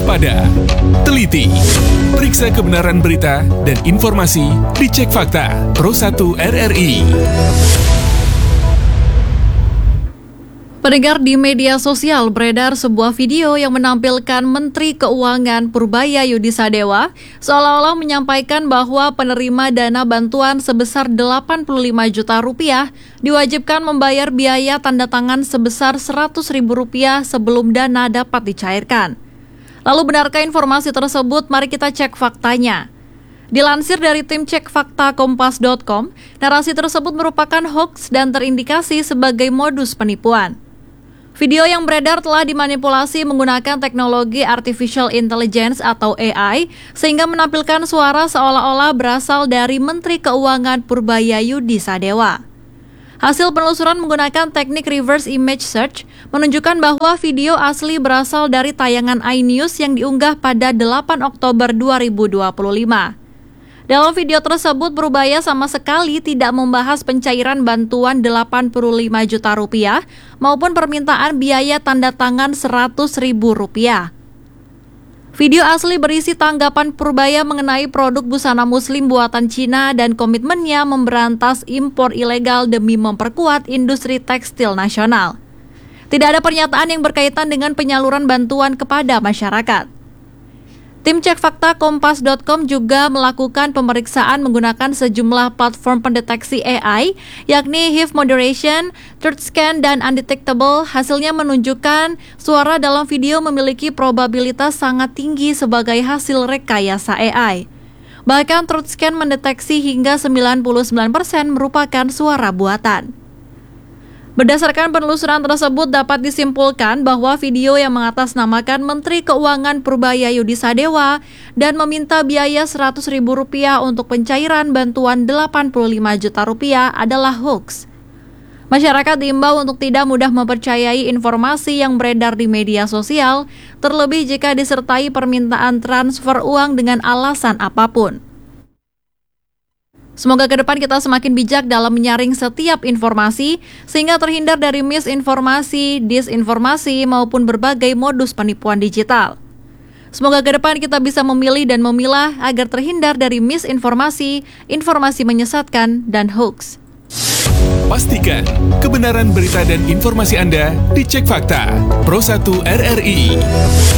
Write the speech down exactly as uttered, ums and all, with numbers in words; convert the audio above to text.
waspada, teliti, periksa kebenaran berita dan informasi di Cek Fakta Pro satu R R I. Pendengar, di media sosial beredar sebuah video yang menampilkan Menteri Keuangan Purbaya Yudisadewa seolah-olah menyampaikan bahwa penerima dana bantuan sebesar delapan puluh lima juta rupiah diwajibkan membayar biaya tanda tangan sebesar seratus ribu rupiah sebelum dana dapat dicairkan. Lalu benarkah informasi tersebut? Mari kita cek faktanya. Dilansir dari tim Cek Fakta Kompas dot com, narasi tersebut merupakan hoaks dan terindikasi sebagai modus penipuan. Video yang beredar telah dimanipulasi menggunakan teknologi Artificial Intelligence atau A I sehingga menampilkan suara seolah-olah berasal dari Menteri Keuangan Purbaya Yudisadewa. Hasil penelusuran menggunakan teknik reverse image search menunjukkan bahwa video asli berasal dari tayangan iNews yang diunggah pada delapan Oktober dua ribu dua puluh lima. Dalam video tersebut, Purbaya sama sekali tidak membahas pencairan bantuan delapan puluh lima juta rupiah maupun permintaan biaya tanda tangan seratus ribu rupiah. Video asli berisi tanggapan Purbaya mengenai produk busana muslim buatan Cina dan komitmennya memberantas impor ilegal demi memperkuat industri tekstil nasional. Tidak ada pernyataan yang berkaitan dengan penyaluran bantuan kepada masyarakat. Tim Cek Fakta Kompas dot com juga melakukan pemeriksaan menggunakan sejumlah platform pendeteksi A I, yakni Hive Moderation, TruthScan, dan Undetectable. Hasilnya menunjukkan suara dalam video memiliki probabilitas sangat tinggi sebagai hasil rekayasa A I. Bahkan TruthScan mendeteksi hingga sembilan puluh sembilan persen merupakan suara buatan. Berdasarkan penelusuran tersebut dapat disimpulkan bahwa video yang mengatasnamakan Menteri Keuangan Purbaya Yudisadewa dan meminta biaya seratus ribu rupiah untuk pencairan bantuan delapan puluh lima juta rupiah adalah hoax. Masyarakat diimbau untuk tidak mudah mempercayai informasi yang beredar di media sosial, terlebih jika disertai permintaan transfer uang dengan alasan apapun. Semoga ke depan kita semakin bijak dalam menyaring setiap informasi sehingga terhindar dari misinformasi, disinformasi maupun berbagai modus penipuan digital. Semoga ke depan kita bisa memilih dan memilah agar terhindar dari misinformasi, informasi menyesatkan, dan hoax. Pastikan kebenaran berita dan informasi Anda di Cek Fakta Pro satu R R I.